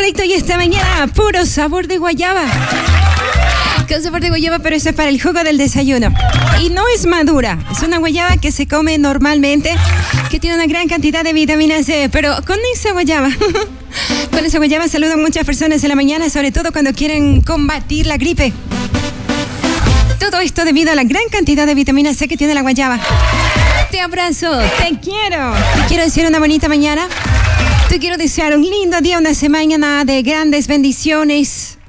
correcto, y esta mañana puro sabor de guayaba. Con sabor de guayaba, pero eso es para el jugo del desayuno. Y no es madura, es una guayaba que se come normalmente, que tiene una gran cantidad de vitamina C, pero con esa guayaba... Con esa guayaba saludan muchas personas en la mañana, sobre todo cuando quieren combatir la gripe. Todo esto debido a la gran cantidad de vitamina C que tiene la guayaba. Te abrazo, te quiero. Te quiero decir una bonita mañana. Te quiero desear un lindo día, una semana de grandes bendiciones.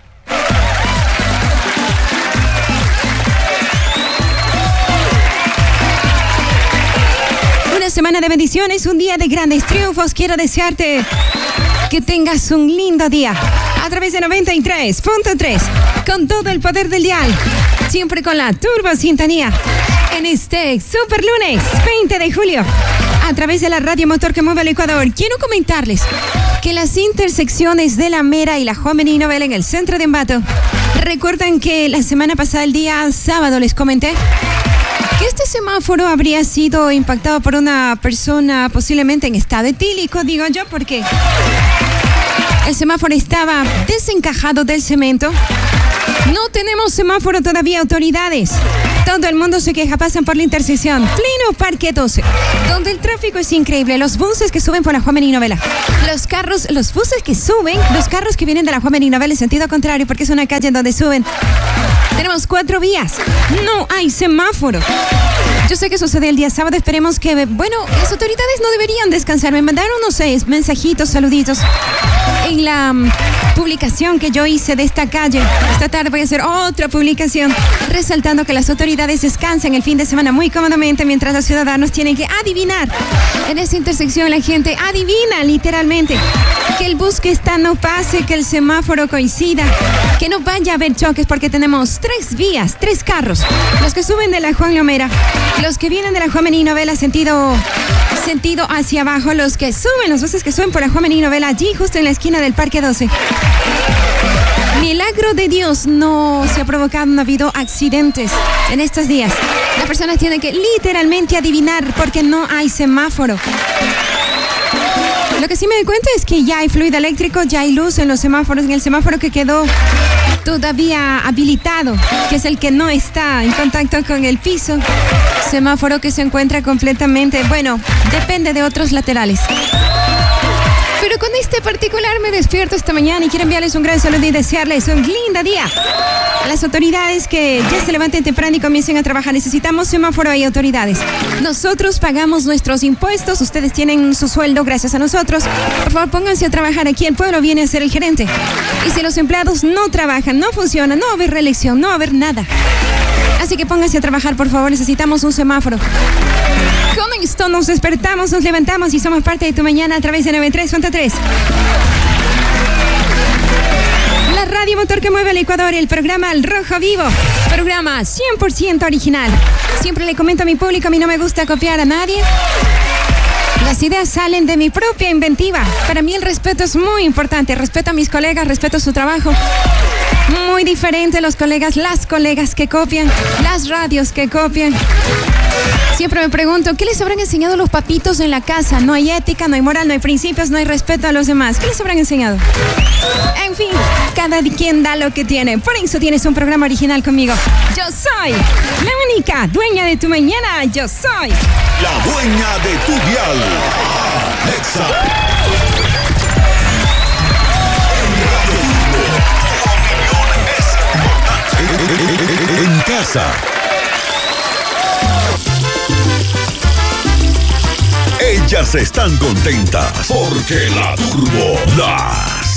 Una semana de bendiciones, un día de grandes triunfos. Quiero desearte que tengas un lindo día a través de 93.3 con todo el poder del dial, siempre con la turbo sintonía en este super lunes 20 de julio a través de la radio motor que mueve el Ecuador. Quiero comentarles que las intersecciones de La Mera y la Joven y Novela en el centro de Ambato, recuerdan que la semana pasada, el día sábado, les comenté que este semáforo habría sido impactado por una persona posiblemente en estado etílico, digo yo, porque el semáforo estaba desencajado del cemento. No tenemos semáforo todavía, autoridades. Todo el mundo se queja, pasan por la intersección, pleno Parque 12, donde el tráfico es increíble. Los buses que suben por la Joven y Novela, los buses que suben, los carros que vienen de la Joven y Novela en sentido contrario, porque es una calle en donde suben. Tenemos 4 vías, no hay semáforo. Yo sé que sucede el día sábado, esperemos que, bueno, las autoridades no deberían descansar. Me mandaron unos 6 mensajitos, saluditos en la publicación que yo hice de esta calle. Esta tarde voy a hacer otra publicación resaltando que las autoridades descansan el fin de semana muy cómodamente, mientras los ciudadanos tienen que adivinar. En esa intersección la gente adivina literalmente que el bus que está no pase, que el semáforo coincida, que no vaya a haber choques, porque tenemos 3 vías, 3 carros. Los que suben de la Juan Lomera, los que vienen de la Joven y Novela sentido hacia abajo, los buses que suben por la Joven y Novela, allí justo en la esquina del Parque 12. Milagro de Dios, no se ha provocado, no ha habido accidentes en estos días. Las personas tienen que literalmente adivinar porque no hay semáforo. Lo que sí me doy cuenta es que ya hay fluido eléctrico, ya hay luz en los semáforos, en el semáforo que quedó todavía habilitado, que es el que no está en contacto con el piso. Semáforo que se encuentra completamente, bueno, depende de otros laterales. Pero con este particular me despierto esta mañana y quiero enviarles un gran saludo y desearles un lindo día. A las autoridades que ya se levanten temprano y comiencen a trabajar. Necesitamos semáforo y autoridades. Nosotros pagamos nuestros impuestos, ustedes tienen su sueldo gracias a nosotros. Por favor, pónganse a trabajar aquí, el pueblo viene a ser el gerente. Y si los empleados no trabajan, no funciona, no va a haber reelección, no va a haber nada. Así que pónganse a trabajar, por favor, necesitamos un semáforo. Con esto nos despertamos, nos levantamos y somos parte de tu mañana a través de 93.3. La radio motor que mueve el Ecuador, el programa Al Rojo Vivo, programa 100% original. Siempre le comento a mi público, a mí no me gusta copiar a nadie. Las ideas salen de mi propia inventiva. Para mí el respeto es muy importante. Respeto a mis colegas, respeto su trabajo. Muy diferente los colegas, las colegas que copian, las radios que copian. Siempre me pregunto, ¿qué les habrán enseñado los papitos en la casa? No hay ética, no hay moral, no hay principios, no hay respeto a los demás. ¿Qué les habrán enseñado? En fin, cada quien da lo que tiene. Por eso tienes un programa original conmigo. Yo soy la única dueña de tu mañana. Yo soy la dueña de tu dial. Alexa. En casa. Ellas están contentas porque la turbo las